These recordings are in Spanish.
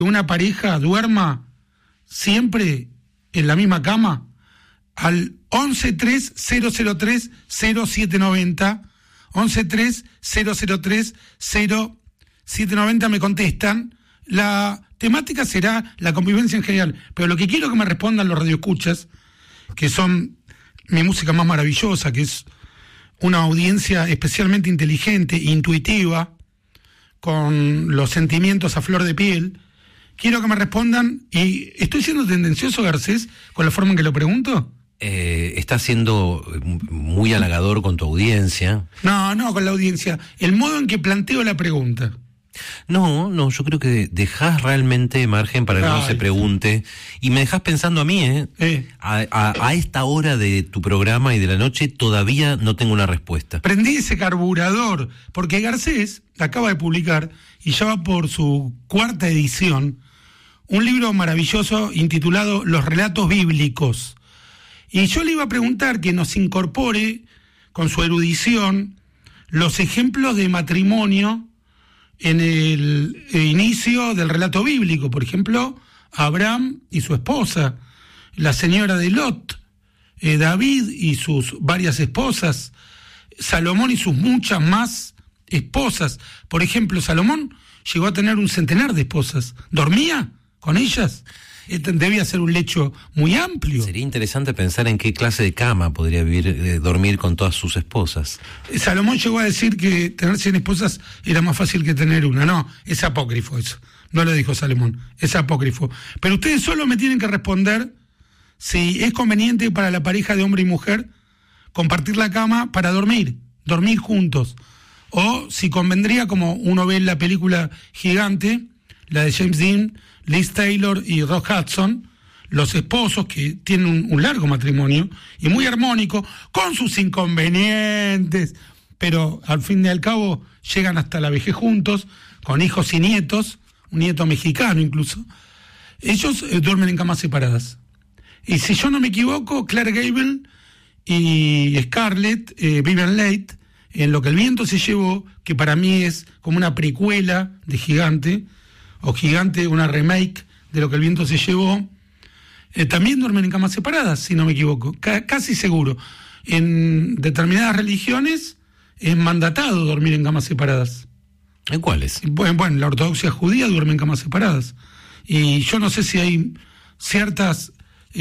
una pareja duerma siempre en la misma cama, al 1130030790, 1130030790 me contestan. La temática será la convivencia en general, pero lo que quiero que me respondan los radioescuchas, que son mi música más maravillosa, que es una audiencia especialmente inteligente, intuitiva, con los sentimientos a flor de piel. Quiero que me respondan, y ¿estoy siendo tendencioso, Garcés, con la forma en que lo pregunto? Estás siendo muy halagador con tu audiencia. No, con la audiencia. El modo en que planteo la pregunta. No, yo creo que dejás realmente margen para que uno se pregunte, y me dejás pensando a mí, a esta hora de tu programa y de la noche todavía no tengo una respuesta. Prendí ese carburador, porque Garcés acaba de publicar, y ya va por su 4ª edición, un libro maravilloso intitulado Los Relatos Bíblicos. Y yo le iba a preguntar que nos incorpore, con su erudición, los ejemplos de matrimonio en el inicio del relato bíblico. Por ejemplo, Abraham y su esposa, la señora de Lot, David y sus varias esposas, Salomón y sus muchas más esposas. Por ejemplo, Salomón llegó a tener un centenar de esposas. ¿Dormía con ellas? Debía ser un lecho muy amplio. Sería interesante pensar en qué clase de cama podría dormir con todas sus esposas. Salomón llegó a decir que tener 100 esposas era más fácil que tener una. No, es apócrifo eso. No lo dijo Salomón, es apócrifo. Pero ustedes solo me tienen que responder si es conveniente para la pareja de hombre y mujer compartir la cama para dormir juntos. O si convendría, como uno ve en la película Gigante, la de James Dean, Liz Taylor y Rock Hudson, los esposos que tienen un largo matrimonio y muy armónico, con sus inconvenientes, pero al fin y al cabo llegan hasta la vejez juntos, con hijos y nietos, un nieto mexicano incluso. Ellos duermen en camas separadas. Y si yo no me equivoco, Clark Gable y Scarlett Vivian Leigh, en Lo que el viento se llevó, que para mí es como una precuela de Gigante, o Gigante, una remake de Lo que el viento se llevó, también duermen en camas separadas, si no me equivoco, casi seguro. En determinadas religiones es mandatado dormir en camas separadas. ¿En cuáles? Bueno, la ortodoxia judía duerme en camas separadas. Y yo no sé si hay ciertos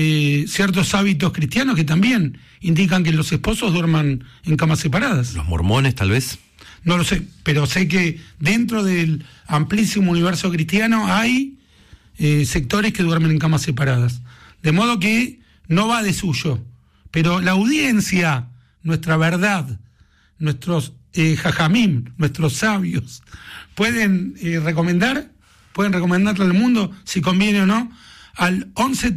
hábitos cristianos que también indican que los esposos duerman en camas separadas. ¿Los mormones, tal vez? No lo sé, pero sé que dentro del amplísimo universo cristiano hay sectores que duermen en camas separadas. De modo que no va de suyo. Pero la audiencia, nuestra verdad, nuestros jajamim, nuestros sabios, pueden recomendarle al mundo si conviene o no, al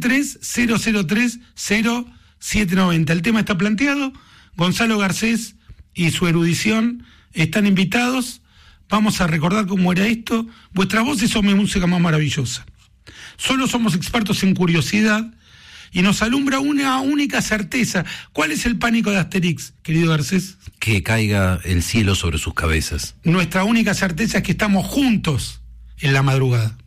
1130030790. El tema está planteado. Gonzalo Garcés y su erudición están invitados. Vamos a recordar cómo era esto. Vuestras voces son mi música más maravillosa. Solo somos expertos en curiosidad y nos alumbra una única certeza. ¿Cuál es el pánico de Asterix, querido Garcés? Que caiga el cielo sobre sus cabezas. Nuestra única certeza es que estamos juntos en la madrugada.